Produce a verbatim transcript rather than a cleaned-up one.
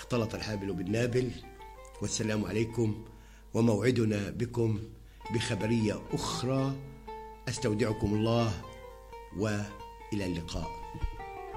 اختلط الحابل بالنابل. والسلام عليكم، وموعدنا بكم بخبرية أخرى. أستودعكم الله وإلى اللقاء.